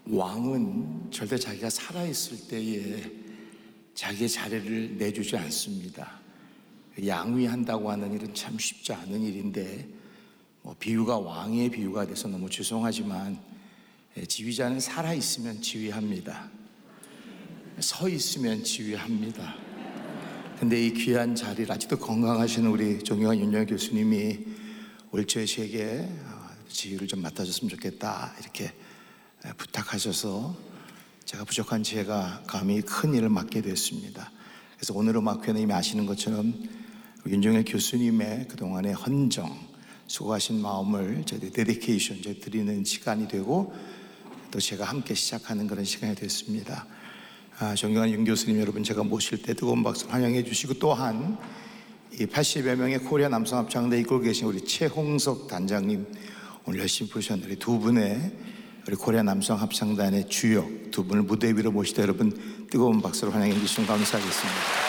왕은 절대 자기가 살아있을 때에 자기의 자리를 내주지 않습니다. 양위한다고 하는 일은 참 쉽지 않은 일인데 비유가 왕의 비유가 돼서 너무 죄송하지만 지휘자는 살아있으면 지휘합니다. 서 있으면 지휘합니다. 근데 이 귀한 자리를 아직도 건강하신 우리 존경한 윤영희 교수님이 올초에 제게 지휘를 좀 맡아줬으면 좋겠다 이렇게 부탁하셔서 제가 부족한 제가 감히 큰 일을 맡게 됐습니다. 그래서 오늘 음악회는 이미 아시는 것처럼 윤종일 교수님의 그동안의 헌정, 수고하신 마음을 저희들 데디케이션 드리는 시간이 되고 또 제가 함께 시작하는 그런 시간이 됐습니다. 존경하는 윤 교수님 여러분, 제가 모실 때 뜨거운 박수 환영해 주시고, 또한 이 80여 명의 코리아 남성합창단에 이끌고 계신 우리 최홍석 단장님 오늘 열심히 부르셨는데 두 분의 우리 코리아 남성합창단의 주역 두 분을 무대 위로 모시다 여러분 뜨거운 박수로 환영해 주시면 감사하겠습니다.